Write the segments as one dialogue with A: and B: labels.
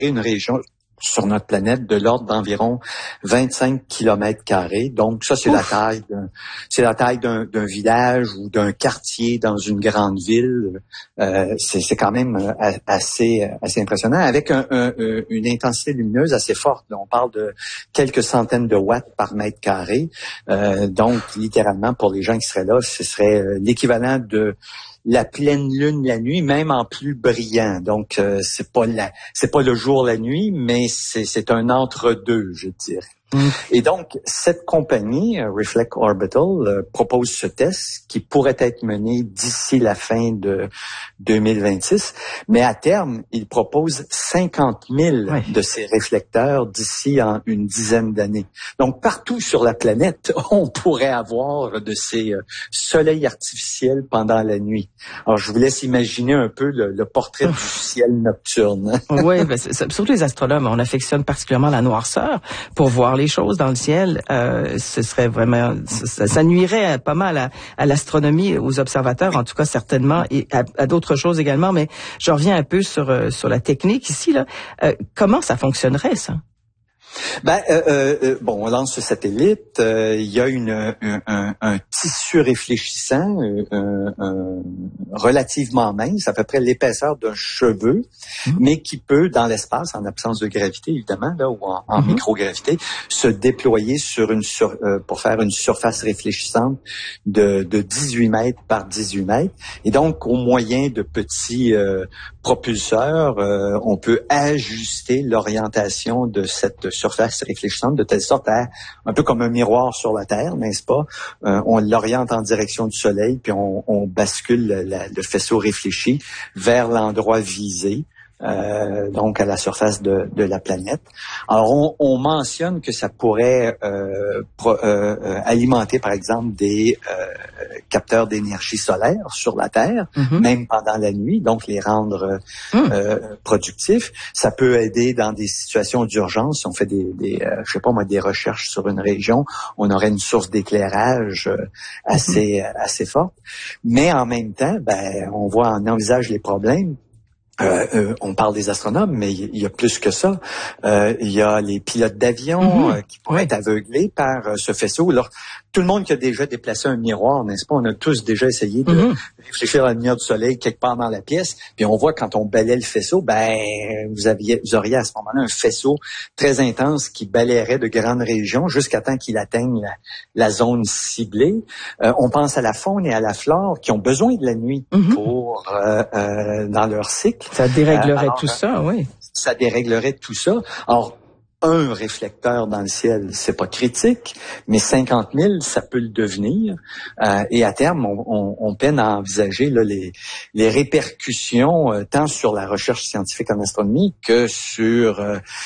A: une région sur notre planète de l'ordre d'environ 25 kilomètres carrés. Donc ça, c'est la taille d'un village ou d'un quartier dans une grande ville. C'est quand même assez impressionnant, avec une intensité lumineuse assez forte. On parle de quelques centaines de watts par mètre carré. Donc littéralement, pour les gens qui seraient là, ce serait l'équivalent de la pleine lune la nuit, même en plus brillant. Donc c'est pas le jour la nuit, mais c'est un entre-deux, je dirais. Et donc, cette compagnie, Reflect Orbital, propose ce test qui pourrait être mené d'ici la fin de 2026. Mais à terme, il propose 50 000 de ces réflecteurs d'ici en une dizaine d'années. Donc, partout sur la planète, on pourrait avoir de ces soleils artificiels pendant la nuit. Alors, je vous laisse imaginer un peu le portrait du ciel nocturne.
B: Oui, ben, surtout les astronomes, on affectionne particulièrement la noirceur pour voir les choses dans le ciel. Ce serait vraiment, ça nuirait pas mal à l'astronomie, aux observateurs, en tout cas certainement, et à d'autres choses également. Mais je reviens un peu sur la technique ici là. Comment ça fonctionnerait ça?
A: Bon, on lance ce satellite. Il y a un tissu réfléchissant relativement mince, à peu près l'épaisseur d'un cheveu, mais qui peut, dans l'espace, en absence de gravité évidemment, là, ou en microgravité, se déployer pour faire une surface réfléchissante de 18 mètres par 18 mètres. Et donc, au moyen de petits propulseurs, on peut ajuster l'orientation de cette surface réfléchissante de telle sorte à, un peu comme un miroir sur la Terre, n'est-ce pas? On l'oriente en direction du Soleil, puis on bascule le faisceau réfléchi vers l'endroit visé. Donc à la surface de la planète. Alors on mentionne que ça pourrait alimenter par exemple des capteurs d'énergie solaire sur la Terre, même pendant la nuit, donc les rendre productifs. Ça peut aider dans des situations d'urgence. On fait des recherches sur une région, on aurait une source d'éclairage assez forte. Mais en même temps, on envisage les problèmes. On parle des astronomes, mais il y a plus que ça. Il y a les pilotes d'avion qui pourraient être aveuglés par ce faisceau. Alors, tout le monde qui a déjà déplacé un miroir, n'est-ce pas? On a tous déjà essayé de réfléchir à la lumière du soleil quelque part dans la pièce. Puis on voit quand on balaie le faisceau, vous auriez à ce moment-là un faisceau très intense qui balayerait de grandes régions jusqu'à temps qu'il atteigne la zone ciblée. On pense à la faune et à la flore qui ont besoin de la nuit pour dans leur cycle.
B: Ça déréglerait tout ça, oui.
A: Ça déréglerait tout ça. Alors, un réflecteur dans le ciel, c'est pas critique, mais 50 000, ça peut le devenir. Et à terme, on peine à envisager là, les répercussions tant sur la recherche scientifique en astronomie que sur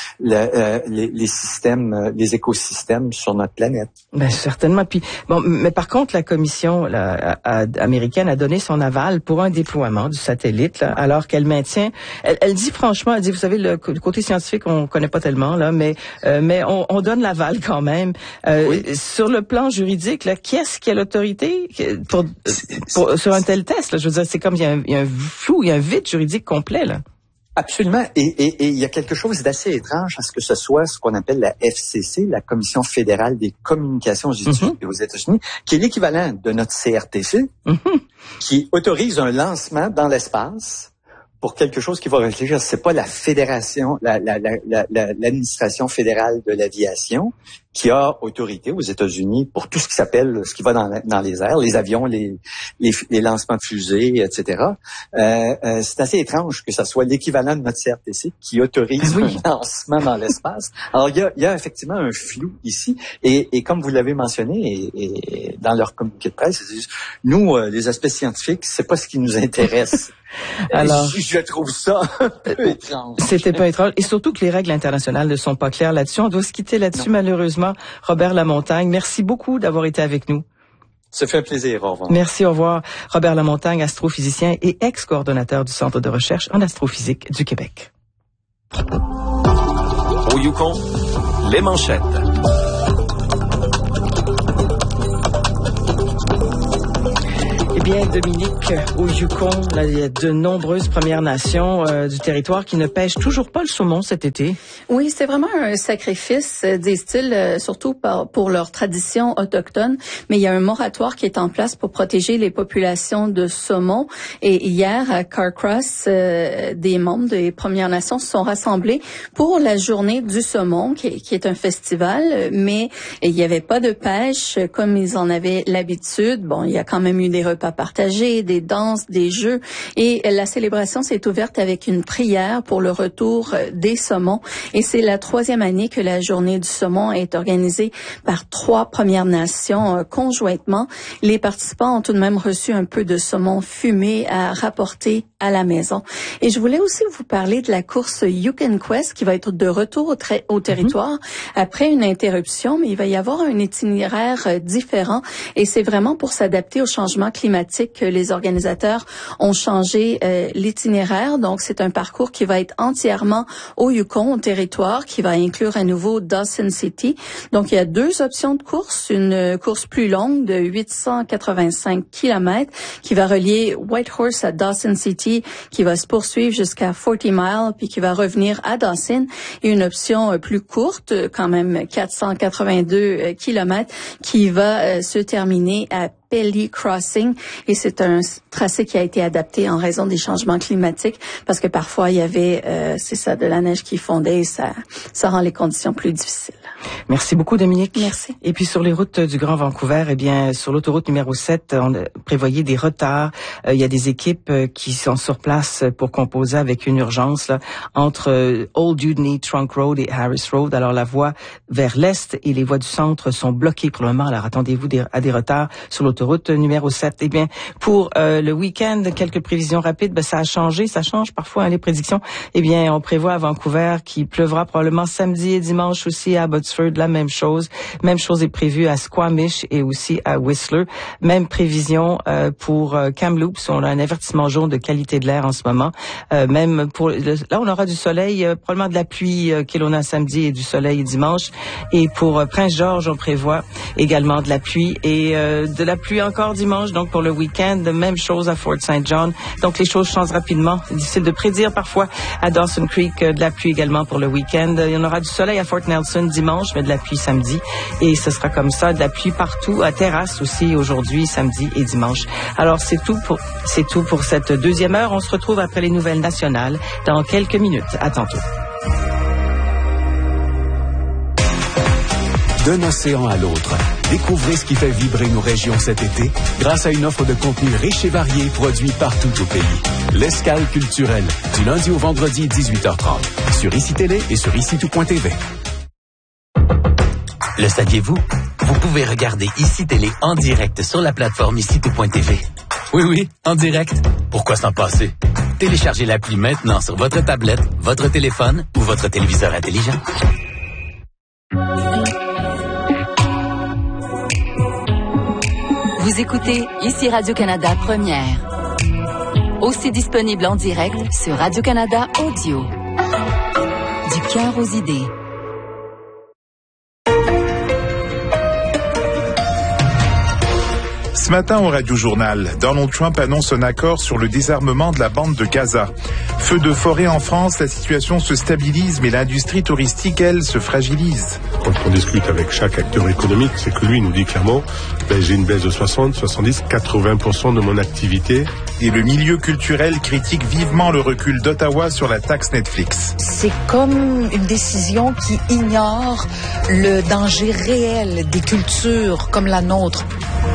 A: les systèmes, les écosystèmes sur notre planète.
B: Ben certainement. Puis bon, mais par contre, la commission américaine a donné son aval pour un déploiement du satellite, là, alors qu'elle maintient. Elle dit franchement, elle dit, vous savez, le côté scientifique, on connaît pas tellement là, mais on donne l'aval quand même. Sur le plan juridique, là, qui est-ce qui a l'autorité sur un tel test? Là? Je veux dire, c'est comme il y a un flou, il y a un vide juridique complet là.
A: Absolument. Et il y a quelque chose d'assez étrange à ce que ce soit ce qu'on appelle la FCC, la Commission fédérale des communications aux États-Unis, qui est l'équivalent de notre CRTC, qui autorise un lancement dans l'espace pour quelque chose qui va réfléchir. C'est pas la fédération, l'administration fédérale de l'aviation qui a autorité aux États-Unis pour tout ce qui s'appelle, ce qui va dans les airs, les avions, les lancements de fusées, etc. C'est assez étrange que ça soit l'équivalent de notre CRTC qui autorise un lancement dans l'espace. Alors, il y a effectivement un flou ici. Et comme vous l'avez mentionné, et dans leur communiqué de presse, ils disent, nous, les aspects scientifiques, c'est pas ce qui nous intéresse. Alors, je trouve ça un peu étrange.
B: C'était pas étrange. Et surtout que les règles internationales ne sont pas claires là-dessus. On doit se quitter là-dessus, malheureusement. Robert Lamontagne, merci beaucoup d'avoir été avec nous.
A: Ça fait un plaisir. Au revoir.
B: Merci, au revoir. Robert Lamontagne, astrophysicien et ex-coordonnateur du Centre de recherche en astrophysique du Québec.
C: Au Yukon, les manchettes.
B: Bien, Dominique, au Yukon, là, il y a de nombreuses Premières Nations du territoire qui ne pêchent toujours pas le saumon cet été.
D: Oui, c'est vraiment un sacrifice, disent-ils, surtout pour leur tradition autochtone. Mais il y a un moratoire qui est en place pour protéger les populations de saumon. Et hier, à Carcross, des membres des Premières Nations se sont rassemblés pour la journée du saumon, qui est un festival. Mais il n'y avait pas de pêche comme ils en avaient l'habitude. Bon, il y a quand même eu des repas partagés, des danses, des jeux, et la célébration s'est ouverte avec une prière pour le retour des saumons. Et c'est la 3e année que la journée du saumon est organisée par 3 Premières Nations conjointement. Les participants ont tout de même reçu un peu de saumon fumé à rapporter à la maison. Et je voulais aussi vous parler de la course Yukon Quest qui va être de retour au territoire après une interruption, mais il va y avoir un itinéraire différent, et c'est vraiment pour s'adapter au changement climatique que les organisateurs ont changé l'itinéraire. Donc, c'est un parcours qui va être entièrement au Yukon, au territoire, qui va inclure à nouveau Dawson City. Donc, il y a 2 options de course. Une course plus longue de 885 km qui va relier Whitehorse à Dawson City, qui va se poursuivre jusqu'à 40 Mile, puis qui va revenir à Dawson. Et une option plus courte, quand même 482 km, qui va se terminer à Pelly Crossing, et c'est un tracé qui a été adapté en raison des changements climatiques, parce que parfois il y avait de la neige qui fondait, et ça rend les conditions plus difficiles.
B: Merci beaucoup, Dominique.
D: Merci.
B: Et puis sur les routes du Grand Vancouver, eh bien sur l'autoroute numéro 7, on prévoyait des retards. Il y a des équipes qui sont sur place pour composer avec une urgence là, entre Old Dewdney Trunk Road et Harris Road. Alors la voie vers l'est et les voies du centre sont bloquées pour le moment. Alors attendez-vous à des retards sur l'autoroute numéro 7. Eh bien, pour le week-end, quelques prévisions rapides. Ça a changé, ça change parfois les prédictions. Eh bien, on prévoit à Vancouver qu'il pleuvra probablement samedi et dimanche aussi à Abbotsford, la même chose. Même chose est prévue à Squamish et aussi à Whistler. Même prévision pour Kamloops. On a un avertissement jaune de qualité de l'air en ce moment. Même pour là, on aura du soleil, probablement de la pluie Kelowna samedi et du soleil dimanche. Et pour Prince George, on prévoit également de la pluie et de la pluie encore dimanche. Donc pour le week-end, même chose à Fort St. John. Donc les choses changent rapidement. Difficile de prédire parfois à Dawson Creek, de la pluie également pour le week-end. Il y en aura du soleil à Fort Nelson dimanche, mais de la pluie samedi. Et ce sera comme ça, de la pluie partout, à Terrasse aussi aujourd'hui, samedi et dimanche. Alors c'est tout pour cette 2e heure. On se retrouve après les nouvelles nationales dans quelques minutes. À tantôt.
E: D'un océan à l'autre, découvrez ce qui fait vibrer nos régions cet été grâce à une offre de contenu riche et varié produit partout au pays. L'Escale culturelle, du lundi au vendredi 18h30, sur ICI Télé et sur ICI-tout.tv.
F: Le saviez-vous? Vous pouvez regarder ICI Télé en direct sur la plateforme ICI-tout.tv. Oui, en direct. Pourquoi s'en passer? Téléchargez l'appli maintenant sur votre tablette, votre téléphone ou votre téléviseur intelligent.
G: Vous écoutez ici Radio-Canada Première. Aussi disponible en direct sur Radio-Canada Audio. Du cœur aux idées.
H: Ce matin au Radio-Journal, Donald Trump annonce un accord sur le désarmement de la bande de Gaza. Feu de forêt en France, la situation se stabilise, mais l'industrie touristique, elle, se fragilise.
I: Quand on discute avec chaque acteur économique, c'est que lui nous dit clairement, j'ai une baisse de 60, 70, 80% de mon activité.
H: Et le milieu culturel critique vivement le recul d'Ottawa sur la taxe Netflix.
J: C'est comme une décision qui ignore le danger réel des cultures comme la nôtre.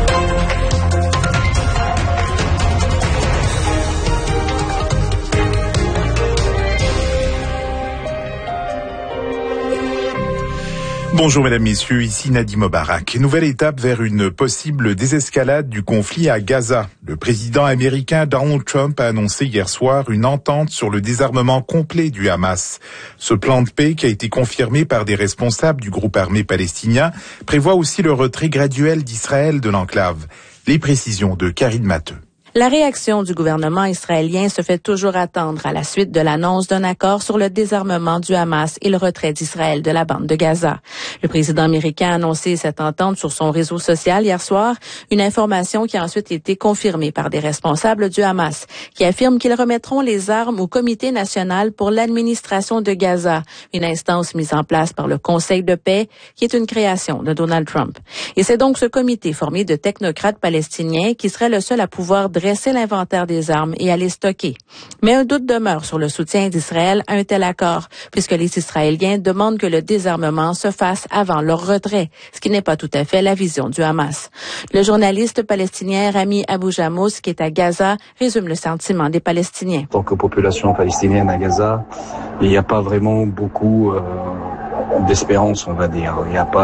H: Bonjour mesdames, messieurs, ici Nadi Mobarak. Nouvelle étape vers une possible désescalade du conflit à Gaza. Le président américain Donald Trump a annoncé hier soir une entente sur le désarmement complet du Hamas. Ce plan de paix, qui a été confirmé par des responsables du groupe armé palestinien, prévoit aussi le retrait graduel d'Israël de l'enclave. Les précisions de Karine Matteux.
K: La réaction du gouvernement israélien se fait toujours attendre à la suite de l'annonce d'un accord sur le désarmement du Hamas et le retrait d'Israël de la bande de Gaza. Le président américain a annoncé cette entente sur son réseau social hier soir, une information qui a ensuite été confirmée par des responsables du Hamas, qui affirment qu'ils remettront les armes au Comité national pour l'administration de Gaza, une instance mise en place par le Conseil de paix, qui est une création de Donald Trump. Et c'est donc ce comité formé de technocrates palestiniens qui serait le seul à pouvoir dresser l'inventaire des armes et à les stocker. Mais un doute demeure sur le soutien d'Israël à un tel accord, puisque les Israéliens demandent que le désarmement se fasse avant leur retrait, ce qui n'est pas tout à fait la vision du Hamas. Le journaliste palestinien Rami Abou Jamous, qui est à Gaza, résume le sentiment des Palestiniens.
L: En tant que population palestinienne à Gaza, il n'y a pas vraiment beaucoup d'espérance, on va dire.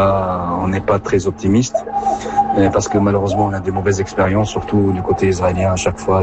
L: On n'est pas très optimiste, parce que malheureusement on a des mauvaises expériences, surtout du côté israélien. À chaque fois,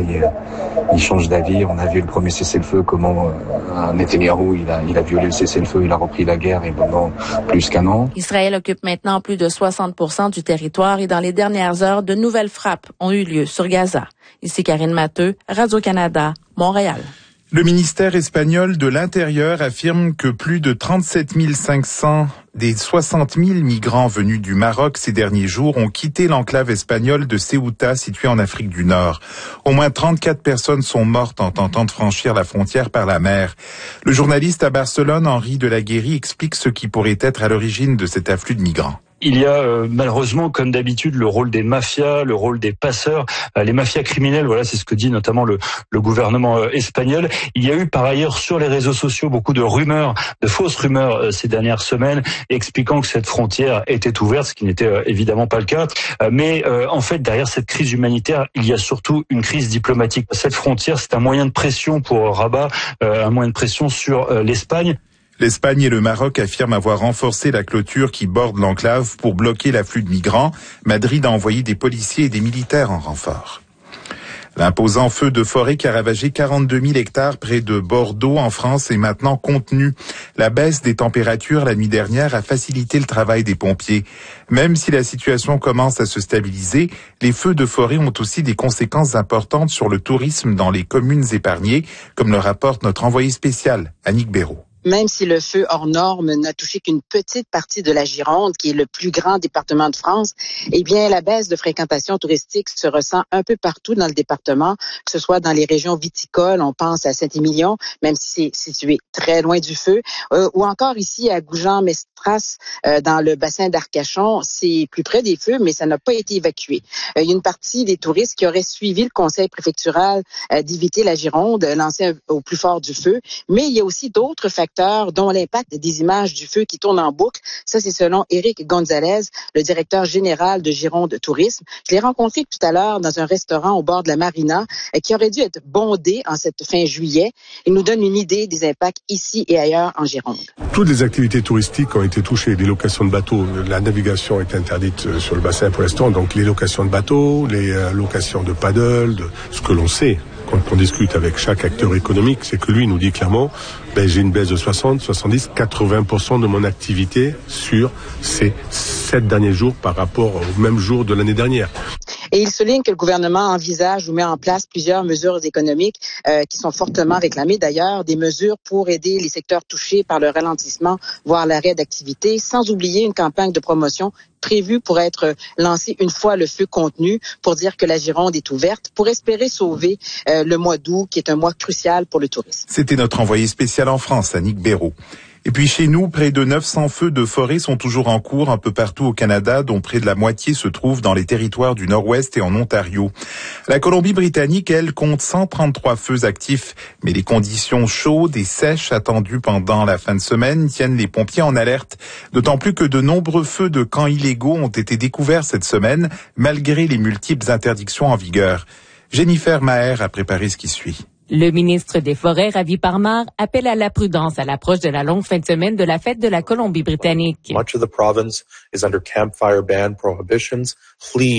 L: il change d'avis. On a vu le premier cessez-le-feu, comment Netanyahou, il a violé le cessez-le-feu, il a repris la guerre et pendant plus qu'un an.
K: Israël occupe maintenant plus de 60% du territoire et dans les dernières heures, de nouvelles frappes ont eu lieu sur Gaza. Ici Karine Matteux, Radio-Canada, Montréal.
H: Le ministère espagnol de l'Intérieur affirme que plus de 37 500 des 60 000 migrants venus du Maroc ces derniers jours ont quitté l'enclave espagnole de Ceuta, située en Afrique du Nord. Au moins 34 personnes sont mortes en tentant de franchir la frontière par la mer. Le journaliste à Barcelone, Henri de la Guéry, explique ce qui pourrait être à l'origine de cet afflux de migrants.
M: Il y a malheureusement, comme d'habitude, le rôle des mafias, le rôle des passeurs, les mafias criminelles. Voilà, c'est ce que dit notamment le gouvernement espagnol. Il y a eu par ailleurs sur les réseaux sociaux beaucoup de rumeurs, de fausses rumeurs ces dernières semaines, expliquant que cette frontière était ouverte, ce qui n'était évidemment pas le cas. Mais en fait, derrière cette crise humanitaire, il y a surtout une crise diplomatique. Cette frontière, c'est un moyen de pression pour Rabat, un moyen de pression sur l'Espagne.
H: L'Espagne et le Maroc affirment avoir renforcé la clôture qui borde l'enclave pour bloquer l'afflux de migrants. Madrid a envoyé des policiers et des militaires en renfort. L'imposant feu de forêt qui a ravagé 42 000 hectares près de Bordeaux en France est maintenant contenu. La baisse des températures la nuit dernière a facilité le travail des pompiers. Même si la situation commence à se stabiliser, les feux de forêt ont aussi des conséquences importantes sur le tourisme dans les communes épargnées, comme le rapporte notre envoyé spécial, Annick Béraud.
N: Même si le feu hors norme n'a touché qu'une petite partie de la Gironde, qui est le plus grand département de France, eh bien, la baisse de fréquentation touristique se ressent un peu partout dans le département, que ce soit dans les régions viticoles, on pense à Saint-Émilion, même si c'est situé très loin du feu, ou encore ici à Goujan-Mestras, dans le bassin d'Arcachon, c'est plus près des feux, mais ça n'a pas été évacué. Il y a une partie des touristes qui auraient suivi le conseil préfectural d'éviter la Gironde, lancé au plus fort du feu, mais il y a aussi d'autres facteurs dont l'impact des images du feu qui tournent en boucle. Ça, c'est selon Éric Gonzalez, le directeur général de Gironde Tourisme. Je l'ai rencontré tout à l'heure dans un restaurant au bord de la marina qui aurait dû être bondé en cette fin juillet. Il nous donne une idée des impacts ici et ailleurs en Gironde.
I: Toutes les activités touristiques ont été touchées. Les locations de bateaux, la navigation est interdite sur le bassin pour l'instant. Donc les locations de bateaux, les locations de paddle, de ce que l'on sait. Quand on discute avec chaque acteur économique, c'est que lui nous dit clairement, j'ai une baisse de 60, 70, 80% de mon activité sur ces 7 derniers jours par rapport au même jour de l'année dernière.
N: Et il souligne que le gouvernement envisage ou met en place plusieurs mesures économiques qui sont fortement réclamées d'ailleurs, des mesures pour aider les secteurs touchés par le ralentissement, voire l'arrêt d'activité, sans oublier une campagne de promotion prévue pour être lancée une fois le feu contenu, pour dire que la Gironde est ouverte, pour espérer sauver le mois d'août, qui est un mois crucial pour le tourisme.
H: C'était notre envoyé spécial en France, Annick Béraud. Et puis chez nous, près de 900 feux de forêt sont toujours en cours un peu partout au Canada, dont près de la moitié se trouve dans les territoires du Nord-Ouest et en Ontario. La Colombie-Britannique, elle, compte 133 feux actifs, mais les conditions chaudes et sèches attendues pendant la fin de semaine tiennent les pompiers en alerte, d'autant plus que de nombreux feux de camps illégaux ont été découverts cette semaine, malgré les multiples interdictions en vigueur. Jennifer Maher a préparé ce qui suit.
O: Le ministre des Forêts, Ravi Parmar, appelle à la prudence à l'approche de la longue fin de semaine de la fête de la Colombie-Britannique.
P: Much of the province is under campfire ban prohibitions. Please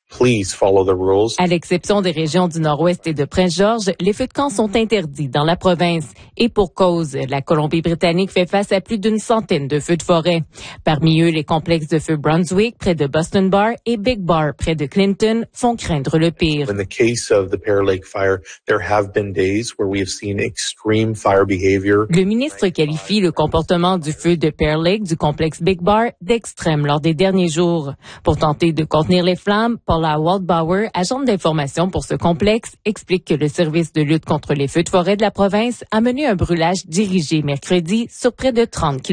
P: Please follow the rules.
O: À l'exception des régions du Nord-Ouest et de Prince-Georges, les feux de camp sont interdits dans la province. Et pour cause, la Colombie-Britannique fait face à plus d'une centaine de feux de forêt. Parmi eux, les complexes de feu Brunswick, près de Boston Bar, et Big Bar, près de Clinton, font craindre le pire.
P: In the case of the Pear Lake fire, there have been days where we have seen extreme fire behavior.
O: Le ministre qualifie le comportement du feu de Pear Lake du complexe Big Bar d'extrême lors des derniers jours. Pour tenter de contenir les flammes, Paula Waldbauer, agente d'information pour ce complexe, explique que le service de lutte contre les feux de forêt de la province a mené un brûlage dirigé mercredi sur près de 30 km.